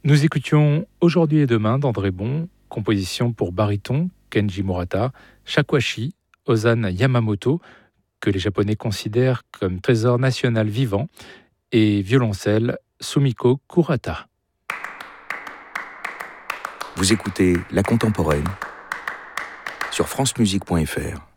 Nous écoutions Aujourd'hui et demain d'André Bon, composition pour baryton Kenji Murata, shakuhachi Ozan Yamamoto, que les Japonais considèrent comme trésor national vivant, et violoncelle Sumiko Kurata. Vous écoutez La Contemporaine sur francemusique.fr.